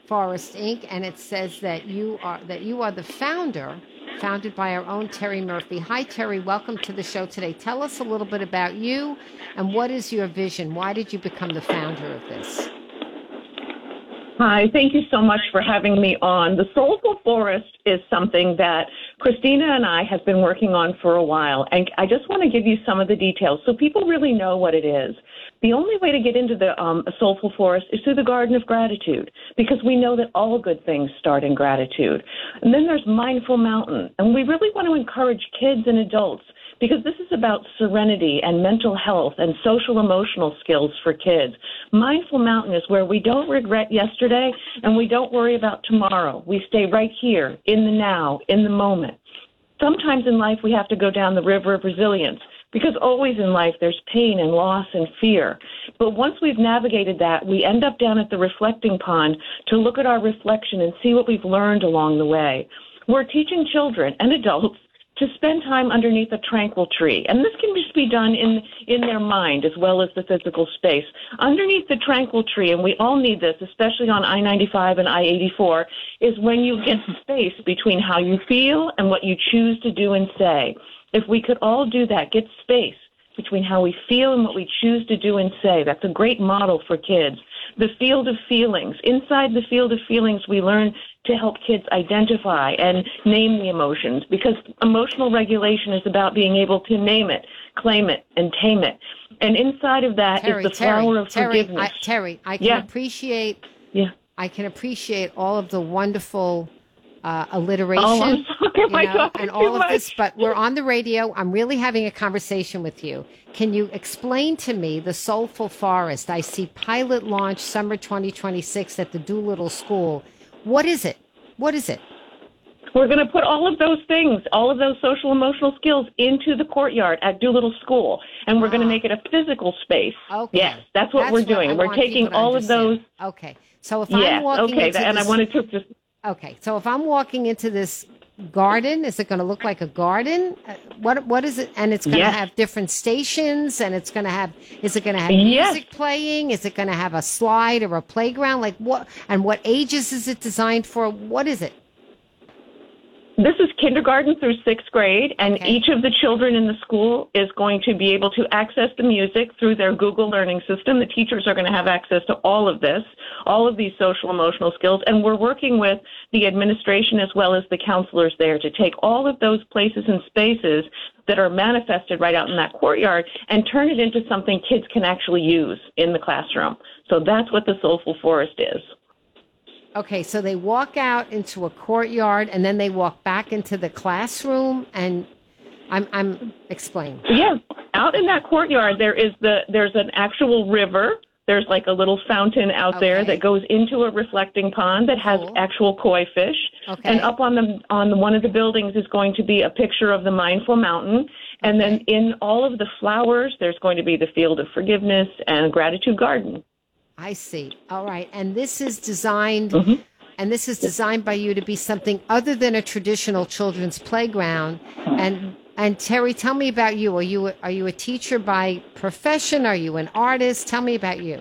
Forest Inc., and it says that you are the founder, founded by our own Terry Murphy. Hi, Terry. Welcome to the show today. Tell us a little bit about you and what is your vision? Why did you become the founder of this? Hi, thank you so much for having me on. The Soulful Forest is something that Christina and I have been working on for a while, and I just want to give you some of the details so people really know what it is. The only way to get into the Soulful Forest is through the Garden of Gratitude, because we know that all good things start in gratitude. And then there's Mindful Mountain, and we really want to encourage kids and adults, because this is about serenity and mental health and social emotional skills for kids. Mindful Mountain is where we don't regret yesterday and we don't worry about tomorrow. We stay right here, in the now, in the moment. Sometimes in life we have to go down the river of resilience, because always in life there's pain and loss and fear. But once we've navigated that, we end up down at the reflecting pond to look at our reflection and see what we've learned along the way. We're teaching children and adults to spend time underneath a tranquil tree. And this can just be done in their mind as well as the physical space. Underneath the tranquil tree, and we all need this, especially on I-95 and I-84, is when you get space between how you feel and what you choose to do and say. If we could all do that, get space between how we feel and what we choose to do and say, that's a great model for kids. The field of feelings. Inside the field of feelings, we learn to help kids identify and name the emotions, because emotional regulation is about being able to name it, claim it, and tame it. And inside of that is the flower of forgiveness. Terry, I can appreciate. Yeah. I can appreciate all of the wonderful alliteration, I'm sorry, and all of this. But we're on the radio. I'm really having a conversation with you. Can you explain to me the Soulful Forest? I see pilot launch summer 2026 at the Doolittle School. What is it? What is it? We're going to put all of those things, all of those social emotional skills into the courtyard at Doolittle School, and we're going to make it a physical space. Okay. Yes, that's what we're doing. We're taking all of those. Okay. So if I'm walking into and this, I wanted to just. Okay. So if I'm walking into this garden, is it going to look like a garden? What is it? And it's going to have different stations, and it's going to have. Is it going to have music playing? Is it going to have a slide or a playground? Like what? And what ages is it designed for? What is it? This is kindergarten through sixth grade, and each of the children in the school is going to be able to access the music through their Google Learning system. The teachers are going to have access to all of this, all of these social emotional skills, and we're working with the administration as well as the counselors there to take all of those places and spaces that are manifested right out in that courtyard and turn it into something kids can actually use in the classroom. So that's what the Soulful Forest is. Okay, so they walk out into a courtyard and then they walk back into the classroom, and I'm explaining. Yeah, out in that courtyard there's an actual river. There's like a little fountain out there that goes into a reflecting pond that has actual koi fish. Okay. And up on one of the buildings is going to be a picture of the Mindful Mountain. And then in all of the flowers, there's going to be the field of forgiveness and a gratitude garden. I see. All right. And this is designed and this is designed by you to be something other than a traditional children's playground. And Terry, tell me about you. Are you a teacher by profession? Are you an artist? Tell me about you.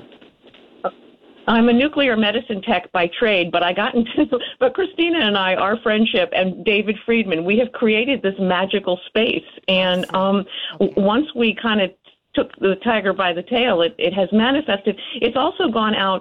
I'm a nuclear medicine tech by trade, but but Christina and I, our friendship, and David Friedman, we have created this magical space. And once we kind of took the tiger by the tail, it has manifested. It's also gone out,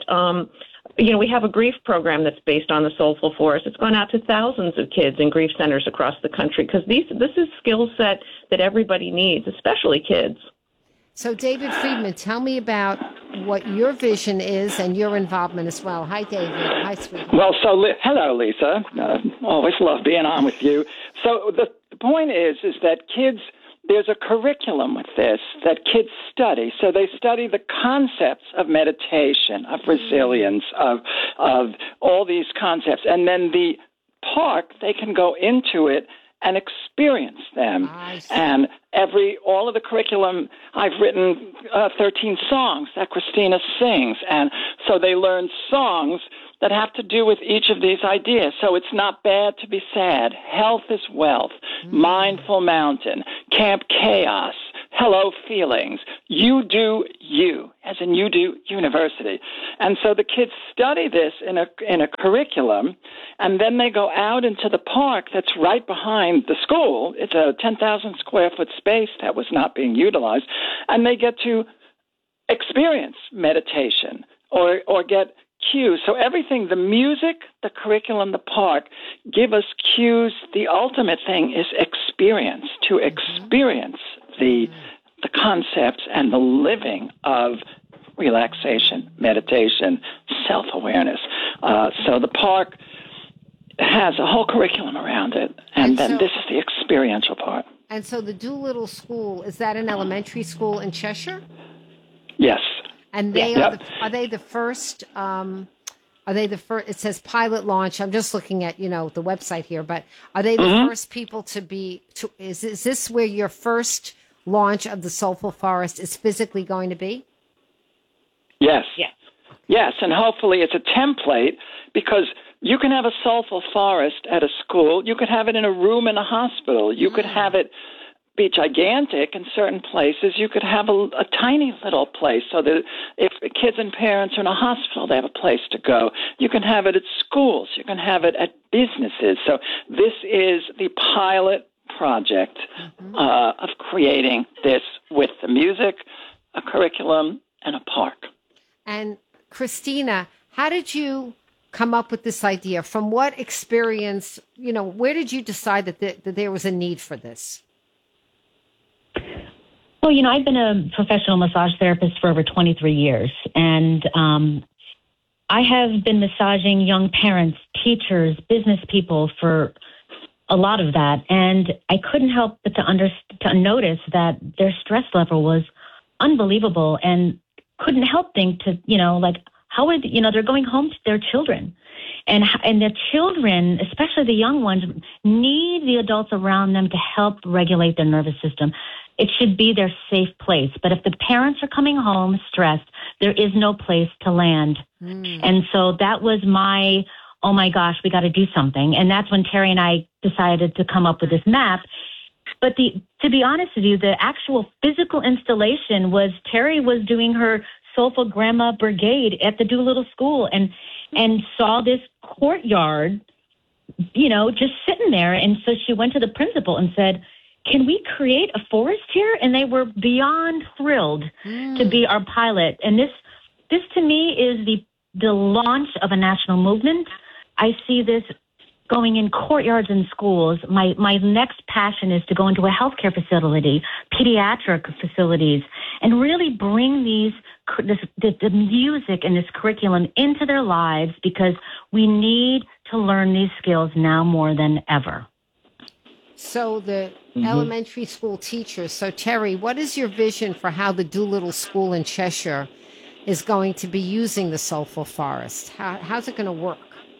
we have a grief program that's based on the Soulful Forest. It's gone out to thousands of kids in grief centers across the country, because this is skill set that everybody needs, especially kids. So David Friedman, tell me about what your vision is and your involvement as well. Hi, David. Hi, sweetie. Well, hello, Lisa. Always love being on with you. So the point is that kids, there's a curriculum with this that kids study. So they study the concepts of meditation, of resilience, of all these concepts. And then the park, they can go into it and experience them. And all of the curriculum, I've written 13 songs that Christina sings. And so they learn songs that have to do with each of these ideas. So it's not bad to be sad. Health is wealth. Mindful Mountain. Camp Chaos. hello feelings. You do you, as in you do university. And so the kids study this in a curriculum, and then they go out into the park that's right behind the school. It's a 10,000 square foot space that was not being utilized, and they get to experience meditation or get cues. So everything, the music, the curriculum, the park, give us cues. The ultimate thing is experience, to experience the concepts and the living of relaxation, meditation, self-awareness. So the park has a whole curriculum around it, and then this is the experiential part. And so the Doolittle School, is that an elementary school in Cheshire? Yes. And they are they the first? Are they the first? It says pilot launch. I'm just looking at the website here, but are they the first people to be? Is this where your first launch of the Soulful Forest is physically going to be? Yes. Yes, and hopefully it's a template, because you can have a Soulful Forest at a school. You could have it in a room in a hospital. You could have it be gigantic in certain places. You could have a tiny little place so that if kids and parents are in a hospital, they have a place to go. You can have it at schools. You can have it at businesses. So this is the pilot project of creating this with the music, a curriculum, and a park. And Christina, how did you come up with this idea? From what experience, where did you decide that there was a need for this? Well, I've been a professional massage therapist for over 23 years, and I have been massaging young parents, teachers, business people for a lot of that, and I couldn't help but to notice that their stress level was unbelievable, and couldn't help think to, how are they're going home to their children. And the children, especially the young ones, need the adults around them to help regulate their nervous system. It should be their safe place. But if the parents are coming home stressed, there is no place to land. And so that was oh my gosh, we got to do something. And that's when Terry and I decided to come up with this map. But to be honest with you, the actual physical installation was Terry was doing her Soulful Grandma Brigade at the Doolittle School and saw this courtyard, just sitting there. And so she went to the principal and said, can we create a forest here? And they were beyond thrilled to be our pilot. And this to me is the launch of a national movement. I see this going in courtyards and schools. My next passion is to go into a healthcare facility, pediatric facilities, and really bring the music and this curriculum into their lives, because we need to learn these skills now more than ever. So the elementary school teachers. So Terry, what is your vision for how the Doolittle School in Cheshire is going to be using the Soulful Forest? How's it going to work?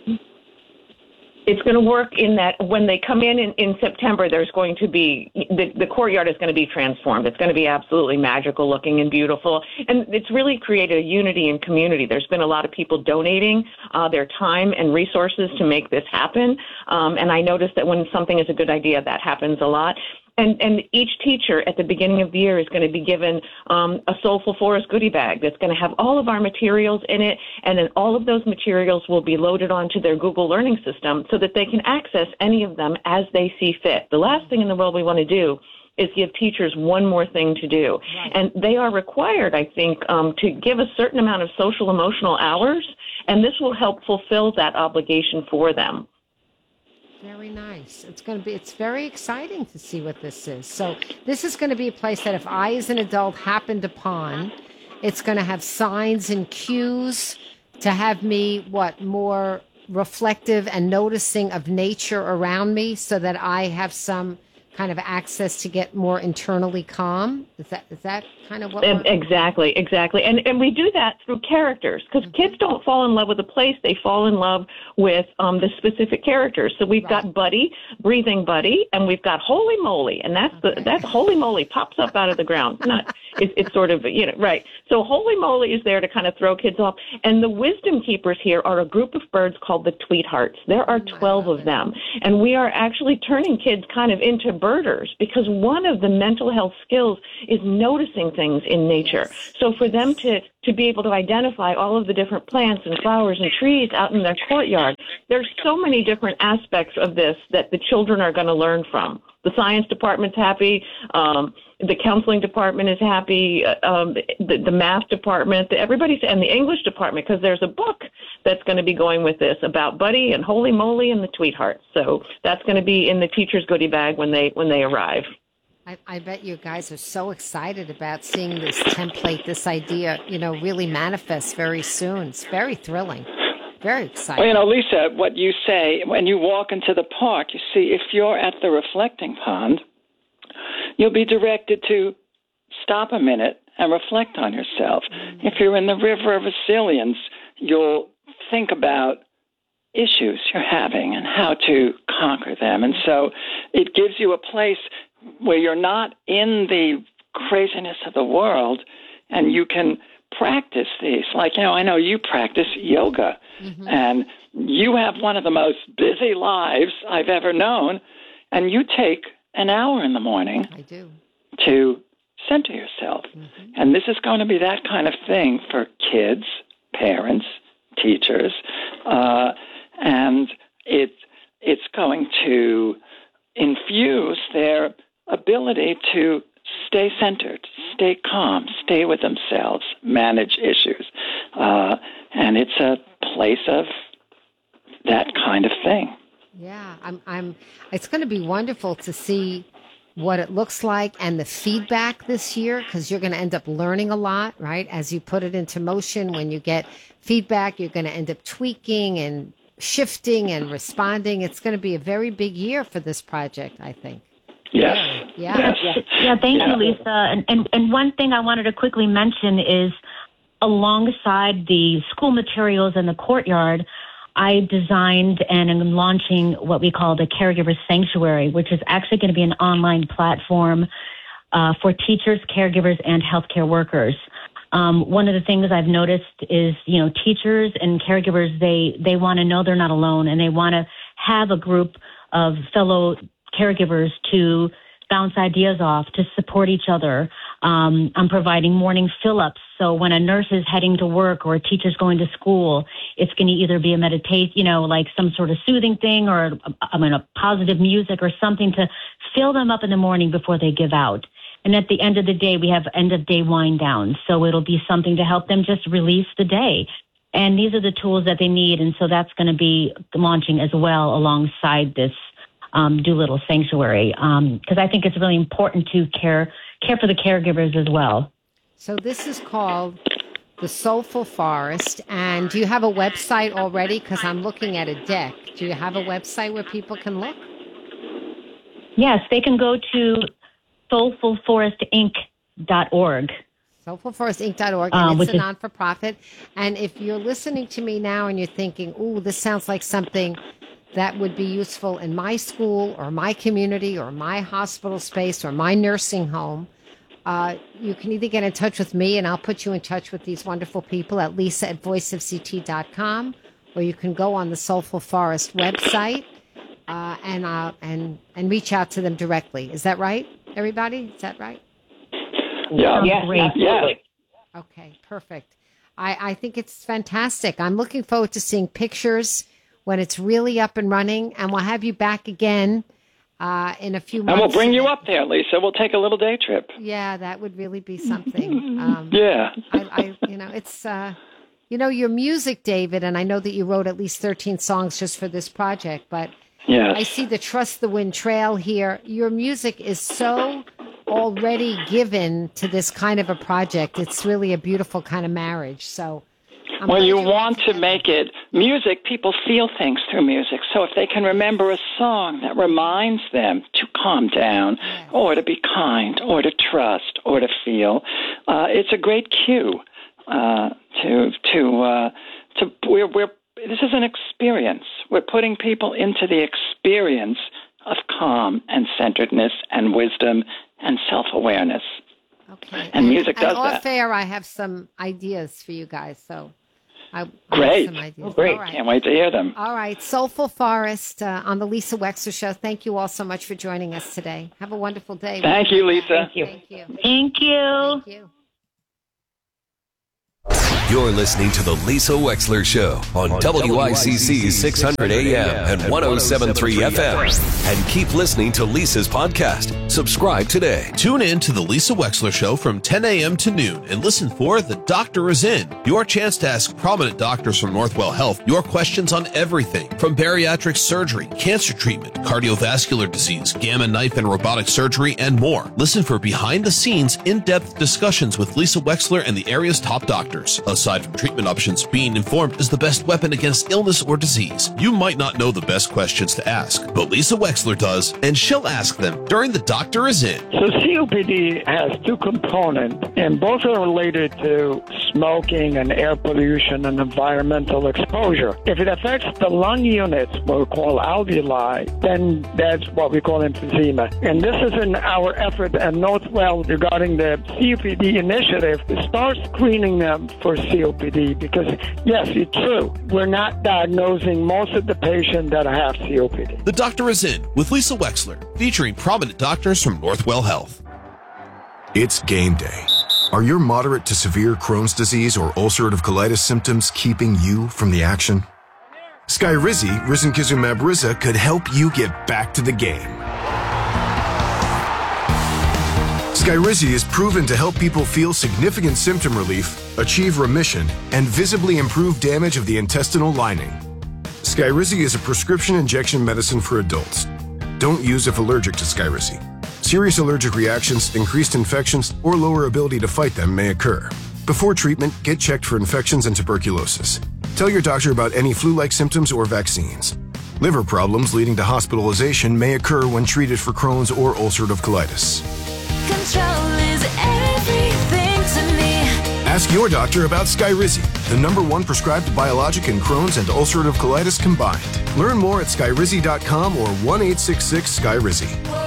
It's going to work in that when they come in September, there's going to be, the courtyard is going to be transformed. It's going to be absolutely magical looking and beautiful. And it's really created a unity and community. There's been a lot of people donating their time and resources to make this happen. And I noticed that when something is a good idea, that happens a lot. And each teacher at the beginning of the year is going to be given a Soulful Forest goodie bag that's going to have all of our materials in it, and then all of those materials will be loaded onto their Google Learning system so that they can access any of them as they see fit. The last thing in the world we want to do is give teachers one more thing to do. Right. And they are required, I think, to give a certain amount of social emotional hours, and this will help fulfill that obligation for them. Very nice. It's very exciting to see what this is. So this is going to be a place that if I as an adult happened upon, it's going to have signs and cues to have me, more reflective and noticing of nature around me, so that I have some kind of access to get more internally calm. Is that kind of what Exactly. And we do that through characters, because kids don't fall in love with a place, they fall in love with the specific characters. So we've got Buddy, Breathing Buddy, and we've got Holy Moly, and that Holy Moly pops up out of the ground. It's sort of, right. So Holy Moly is there to kind of throw kids off. And the wisdom keepers here are a group of birds called the Tweethearts. There are 12 of them. And we are actually turning kids kind of into birders, because one of the mental health skills is noticing things in nature. So for them to be able to identify all of the different plants and flowers and trees out in their courtyard, there's so many different aspects of this that the children are going to learn from. The science department's happy. The counseling department is happy. The math department, everybody's, and the English department, because there's a book that's going to be going with this about Buddy and Holy Moly and the Tweetheart. So that's going to be in the teacher's goodie bag when they arrive. I bet you guys are so excited about seeing this template, this idea, really manifest very soon. It's very thrilling. Very exciting. Well, Lisa, what you say, when you walk into the park, you see, if you're at the reflecting pond, you'll be directed to stop a minute and reflect on yourself. If you're in the river of resilience, you'll think about issues you're having and how to conquer them. And so it gives you a place where you're not in the craziness of the world, and you can practice these. Like, I know you practice yoga, and you have one of the most busy lives I've ever known, and you take an hour in the morning to center yourself. And this is going to be that kind of thing for kids, parents, teachers, and it's going to infuse their ability to stay centered, stay calm, stay with themselves, manage issues. And it's a place of that kind of thing. Yeah, it's going to be wonderful to see what it looks like and the feedback this year, because you're going to end up learning a lot, right? As you put it into motion, when you get feedback, you're going to end up tweaking and shifting and responding. It's going to be a very big year for this project, I think. Yes. Yeah. Thank you, Lisa. And one thing I wanted to quickly mention is, alongside the school materials in the courtyard, I designed and am launching what we call the Caregiver Sanctuary, which is actually going to be an online platform for teachers, caregivers, and healthcare workers. One of the things I've noticed is, teachers and caregivers, they want to know they're not alone, and they want to have a group of fellow caregivers to bounce ideas off, to support each other. I'm providing morning fill-ups. So when a nurse is heading to work or a teacher's going to school, it's going to either be a meditation, like some sort of soothing thing, or a positive music or something to fill them up in the morning before they give out. And at the end of the day, we have end-of-day wind down. So it'll be something to help them just release the day. And these are the tools that they need. And so that's going to be launching as well alongside this Doolittle Sanctuary, because I think it's really important to care for the caregivers as well. So this is called The Soulful Forest. And do you have a website already? Because I'm looking at a deck. Do you have a website where people can look? Yes, they can go to soulfulforestinc.org. Soulfulforestinc.org, and it's a non-for-profit. And if you're listening to me now and you're thinking, ooh, this sounds like something that would be useful in my school or my community or my hospital space or my nursing home, you can either get in touch with me, and I'll put you in touch with these wonderful people at lisa@voiceofct.com, or you can go on the Soulful Forest website and reach out to them directly. Is that right, everybody? Is that right? Yeah. Yeah. Okay, perfect. I think it's fantastic. I'm looking forward to seeing pictures when it's really up and running, and we'll have you back again in a few months. And we'll bring you up there, Lisa. We'll take a little day trip. Yeah, that would really be something. Yeah. It's your music, David, and I know that you wrote at least 13 songs just for this project, but yes. I see the Trust the Wind Trail here. Your music is so already given to this kind of a project. It's really a beautiful kind of marriage. So, well, you want to make it music. People feel things through music. So if they can remember a song that reminds them to calm down, yes, or to be kind, or to trust, or to feel, it's a great cue this is an experience. We're putting people into the experience of calm and centeredness and wisdom and self-awareness. Okay. And music does that. Off air, I have some ideas for you guys. So Great. Some ideas. Great. Right. Can't wait to hear them. All right. Soulful Forest on the Lisa Wexler Show. Thank you all so much for joining us today. Have a wonderful day. Thank you, Lisa. Thank you. Thank you. Thank you. Thank you. You're listening to The Lisa Wexler Show on WICC 600 AM and 107.3 FM. And keep listening to Lisa's podcast. Subscribe today. Tune in to The Lisa Wexler Show from 10 a.m. to noon and listen for The Doctor is In, your chance to ask prominent doctors from Northwell Health your questions on everything from bariatric surgery, cancer treatment, cardiovascular disease, gamma knife and robotic surgery, and more. Listen for behind-the-scenes, in-depth discussions with Lisa Wexler and the area's top doctors. Aside from treatment options, being informed is the best weapon against illness or disease. You might not know the best questions to ask, but Lisa Wexler does, and she'll ask them during The Doctor is In. So COPD has two components, and both are related to smoking and air pollution and environmental exposure. If it affects the lung units, what we call alveoli, then that's what we call emphysema. And this is in our effort at Northwell regarding the COPD initiative to start screening them for COPD, because yes, it's true, we're not diagnosing most of the patients that have COPD. The Doctor is In with Lisa Wexler, featuring prominent doctors from Northwell Health. It's game day. Are your moderate to severe Crohn's disease or ulcerative colitis symptoms keeping you from the action? Skyrizi, risankizumab Riza, could help you get back to the game. Skyrizi is proven to help people feel significant symptom relief, achieve remission, and visibly improve damage of the intestinal lining. Skyrizi is a prescription injection medicine for adults. Don't use if allergic to Skyrizi. Serious allergic reactions, increased infections, or lower ability to fight them may occur. Before treatment, get checked for infections and tuberculosis. Tell your doctor about any flu-like symptoms or vaccines. Liver problems leading to hospitalization may occur when treated for Crohn's or ulcerative colitis. Control is everything to me. Ask your doctor about Skyrizi, the #1 prescribed biologic in Crohn's and ulcerative colitis combined. Learn more at skyrizi.com or 1-866-SKYRIZI.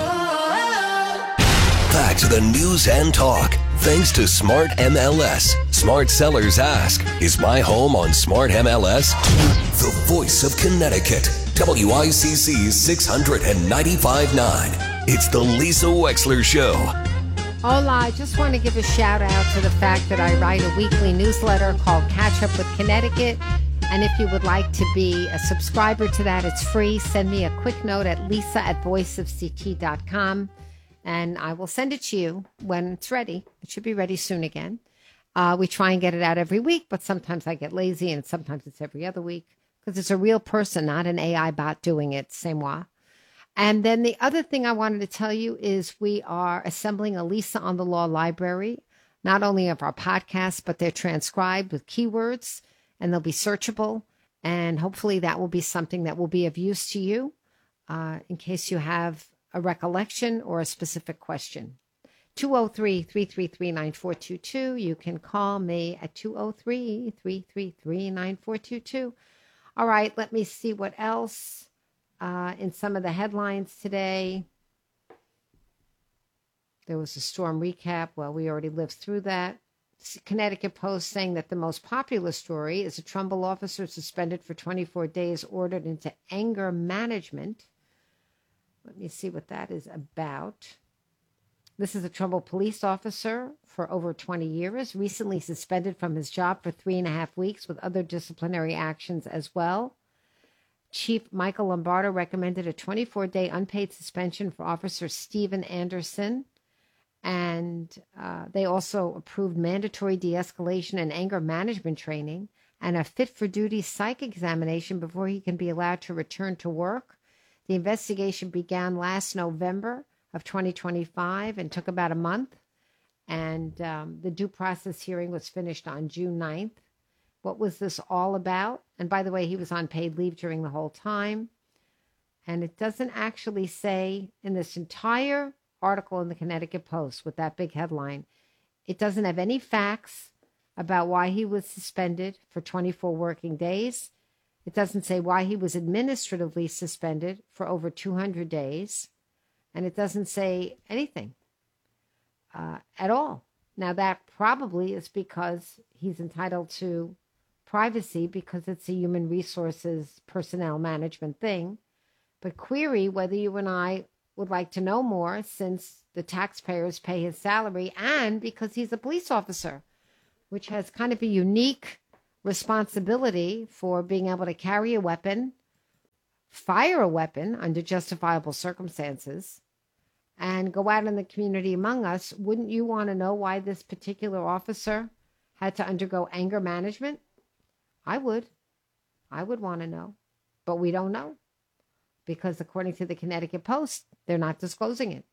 Back to the news and talk. Thanks to Smart MLS. Smart Sellers Ask, is my home on Smart MLS? The voice of Connecticut. WICC 695.9. It's the Lisa Wexler Show. Hola, I just want to give a shout out to the fact that I write a weekly newsletter called Catch Up with Connecticut. And if you would like to be a subscriber to that, it's free. Send me a quick note at lisa@voiceofct.com. And I will send it to you when it's ready. It should be ready soon again. We try and get it out every week, but sometimes I get lazy and sometimes it's every other week because it's a real person, not an AI bot doing it. C'est moi. And then the other thing I wanted to tell you is we are assembling a Lisa on the Law library, not only of our podcasts, but they're transcribed with keywords and they'll be searchable. And hopefully that will be something that will be of use to you in case you have a recollection or a specific question. 203-333-9422. You can call me at 203-333-9422. All right, let me see what else in some of the headlines today. There was a storm recap. Well, we already lived through that. Connecticut Post saying that the most popular story is a Trumbull officer suspended for 24 days, ordered into anger management. Let me see what that is about. This is a Trumbull police officer for over 20 years, recently suspended from his job for 3.5 weeks with other disciplinary actions as well. Chief Michael Lombardo recommended a 24-day unpaid suspension for Officer Stephen Anderson. And they also approved mandatory de-escalation and anger management training and a fit-for-duty psych examination before he can be allowed to return to work. The investigation began last November of 2025 and took about a month. And the due process hearing was finished on June 9th. What was this all about? And by the way, he was on paid leave during the whole time. And it doesn't actually say in this entire article in the Connecticut Post with that big headline, it doesn't have any facts about why he was suspended for 24 working days. It doesn't say why he was administratively suspended for over 200 days. And it doesn't say anything at all. Now, that probably is because he's entitled to privacy because it's a human resources personnel management thing, but query whether you and I would like to know more since the taxpayers pay his salary and because he's a police officer, which has kind of a unique responsibility for being able to carry a weapon, fire a weapon under justifiable circumstances, and go out in the community among us. Wouldn't you want to know why this particular officer had to undergo anger management? I would want to know, but we don't know because according to the Connecticut Post, they're not disclosing it.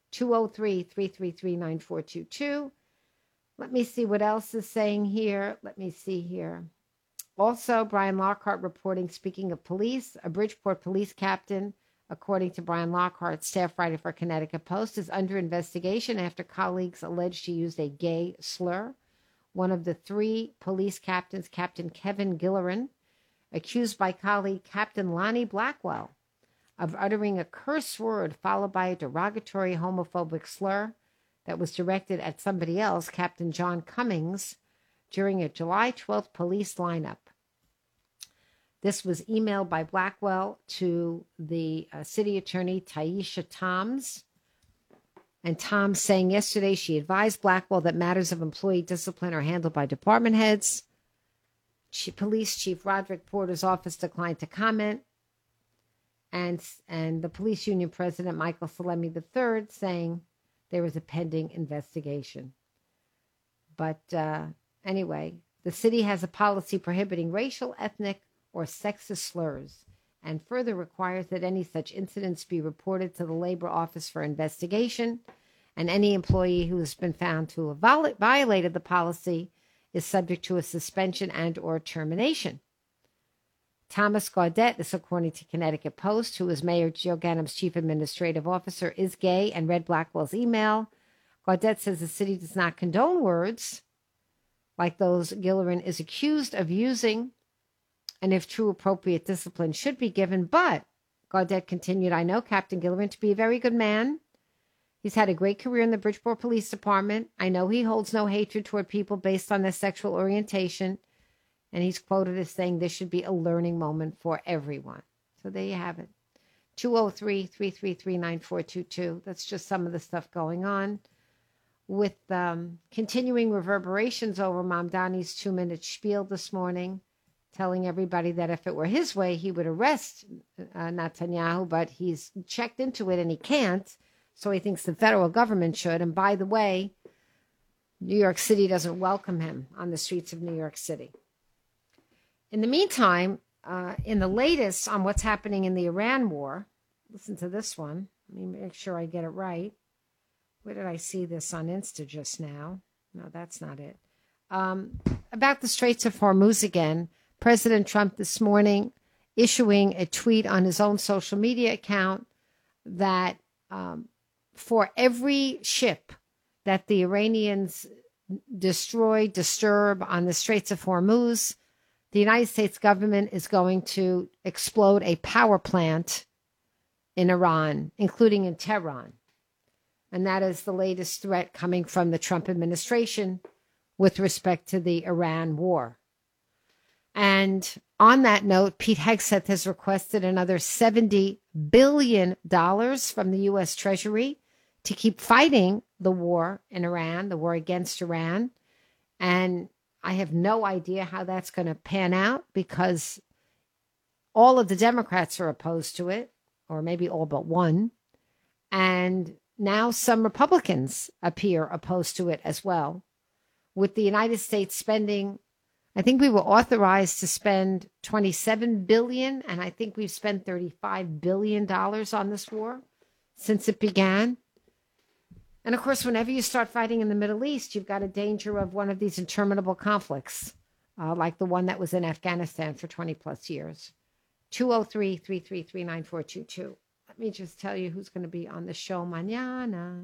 203-333-9422. Let me see what else is saying here. Let me see here. Also, Brian Lockhart reporting, speaking of police, a Bridgeport police captain, according to Brian Lockhart, staff writer for Connecticut Post, is under investigation after colleagues alleged he used a gay slur. One of the three police captains, Captain Kevin Gillerin, accused by colleague Captain Lonnie Blackwell of uttering a curse word followed by a derogatory homophobic slur that was directed at somebody else, Captain John Cummings, during a July 12th police lineup. This was emailed by Blackwell to the city attorney, Taisha Toms. And Toms saying yesterday she advised Blackwell that matters of employee discipline are handled by department heads. Police Chief Roderick Porter's office declined to comment. And the police union president, Michael Salemi III, saying there was a pending investigation. But anyway, the city has a policy prohibiting racial, ethnic, or sexist slurs, and further requires that any such incidents be reported to the Labor Office for investigation, and any employee who has been found to have violated the policy is subject to a suspension and or termination. Thomas Gaudet, this according to Connecticut Post, who is Mayor Joe Ganem's chief administrative officer, is gay and read Blackwell's email. Gaudet says the city does not condone words like those Gillerin is accused of using, and if true, appropriate discipline should be given. But Gaudet continued, I know Captain Gillerin to be a very good man. He's had a great career in the Bridgeport Police Department. I know he holds no hatred toward people based on their sexual orientation. And he's quoted as saying this should be a learning moment for everyone. So there you have it. 203-333-9422. That's just some of the stuff going on. With continuing reverberations over Mamdani's 2-minute spiel this morning, telling everybody that if it were his way, he would arrest Netanyahu, but he's checked into it and he can't. So he thinks the federal government should. And by the way, New York City doesn't welcome him on the streets of New York City. In the meantime, in the latest on what's happening in the Iran war, listen to this one. Let me make sure I get it right. Where did I see this on Insta just now? No, that's not it. About the Straits of Hormuz again, President Trump this morning issuing a tweet on his own social media account that for every ship that the Iranians disturb on the Straits of Hormuz, the United States government is going to explode a power plant in Iran, including in Tehran. And that is the latest threat coming from the Trump administration with respect to the Iran war. And on that note, Pete Hegseth has requested another $70 billion from the U.S. Treasury to keep fighting the war in Iran, the war against Iran. And I have no idea how that's going to pan out because all of the Democrats are opposed to it, or maybe all but one. And now some Republicans appear opposed to it as well. With the United States spending, I think we were authorized to spend $27 billion, and I think we've spent $35 billion on this war since it began. And of course, whenever you start fighting in the Middle East, you've got a danger of one of these interminable conflicts, like the one that was in Afghanistan for 20 plus years. 203-333-9422. Let me just tell you who's going to be on the show mañana.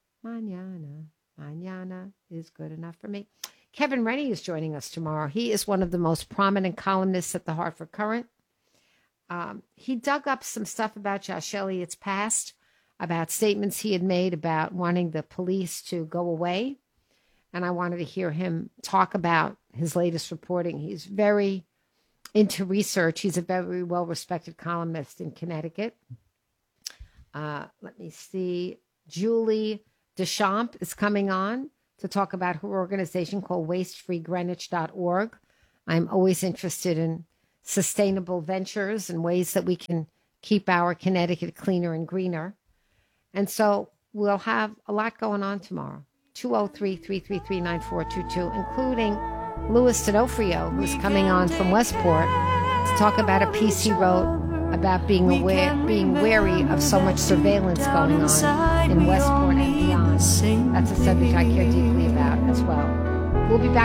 Mañana is good enough for me. Kevin Rennie is joining us tomorrow. He is one of the most prominent columnists at the Hartford Courant. He dug up some stuff about Josh Elliott's past, about statements he had made about wanting the police to go away. And I wanted to hear him talk about his latest reporting. He's very into research. He's a very well-respected columnist in Connecticut. Let me see. Julie Deschamps is coming on to talk about her organization called wastefreegreenwich.org. I'm always interested in sustainable ventures and ways that we can keep our Connecticut cleaner and greener. And so we'll have a lot going on tomorrow. 203-333-9422, including Louis D'Onofrio, who's coming on from Westport to talk about a piece he wrote about being wary of so much surveillance going on in Westport and beyond. That's a subject I care deeply about as well. We'll be back.